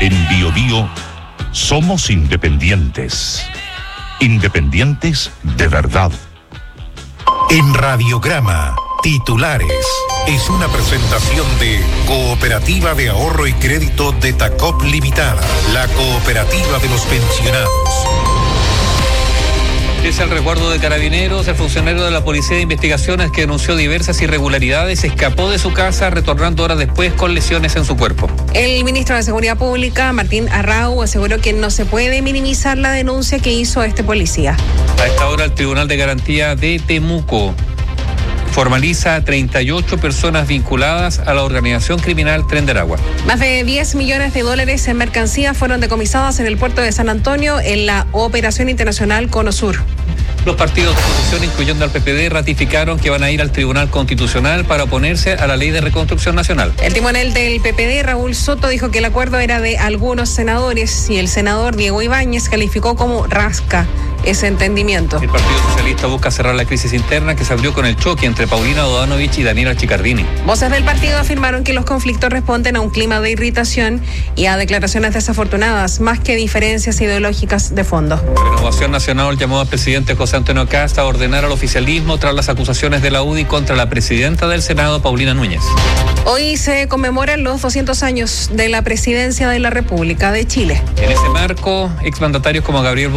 En Bio Bio somos independientes. Independientes de verdad. En Radiograma, titulares. Es una presentación de Cooperativa de Ahorro y Crédito de Tacop Limitada, la cooperativa de los pensionados. Es el resguardo de Carabineros. El funcionario de la Policía de Investigaciones que denunció diversas irregularidades escapó de su casa, retornando horas después con lesiones en su cuerpo. El ministro de Seguridad Pública, Martín Arrau, aseguró que no se puede minimizar la denuncia que hizo este policía. A esta hora, el Tribunal de Garantía de Temuco formaliza a 38 personas vinculadas a la organización criminal Tren de Aragua. Más de 10 millones de dólares en mercancías fueron decomisadas en el puerto de San Antonio en la operación internacional Cono Sur. Los partidos de oposición, incluyendo al PPD, ratificaron que van a ir al Tribunal Constitucional para oponerse a la Ley de Reconstrucción Nacional. El timonel del PPD, Raúl Soto, dijo que el acuerdo era de algunos senadores y el senador Diego Ibáñez calificó como rasca ese entendimiento. El Partido Socialista busca cerrar la crisis interna que se abrió con el choque entre Paulina Dodanovich y Daniela Chicardini. Voces del partido afirmaron que los conflictos responden a un clima de irritación y a declaraciones desafortunadas, más que diferencias ideológicas de fondo. Renovación Nacional llamó al presidente José Antonio Kast a ordenar al oficialismo tras las acusaciones de la UDI contra la presidenta del Senado, Paulina Núñez. Hoy se conmemoran los 200 años de la presidencia de la República de Chile. En ese marco, exmandatarios como Gabriel